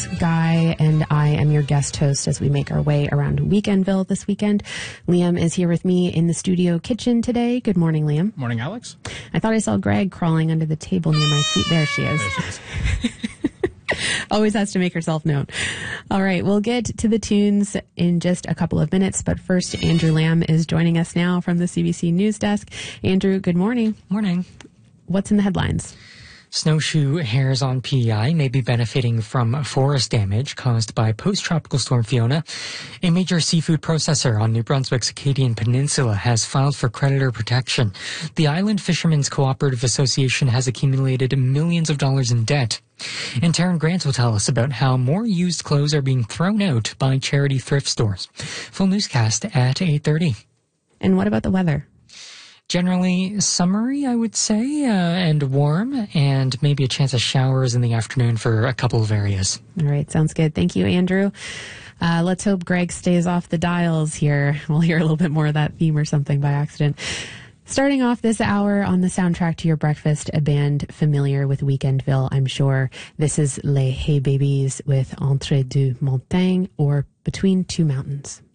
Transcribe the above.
Guy and I am your guest host as we make our way around Weekendville this weekend. Liam is here with me in the studio kitchen today. Good morning, Liam. Morning, Alex. I thought I saw Greg crawling under the table near my feet. There she is. There she is. Always has to make herself known. All right, we'll get to the tunes in just a couple of minutes, but first, Andrew Lamb is joining us now from the CBC News Desk. Andrew, good morning. Morning. What's in the headlines? Snowshoe hares on PEI may be benefiting from forest damage caused by post-tropical storm Fiona. A major seafood processor on New Brunswick's Acadian Peninsula has filed for creditor protection. The Island Fishermen's Cooperative Association has accumulated millions of dollars in debt. And Taryn Grant will tell us about how more used clothes are being thrown out by charity thrift stores. Full newscast at 8:30. And what about the weather? Generally summery, I would say, and warm, and maybe a chance of showers in the afternoon for a couple of areas. All right, sounds good. Thank you, Andrew. Let's hope Greg stays off the dials here. We'll hear a little bit more of that theme or something by accident. Starting off this hour on the soundtrack to your breakfast, a band familiar with Weekendville, I'm sure. This is Les Hey Babies with Entre deux montagnes, or Between Two Mountains.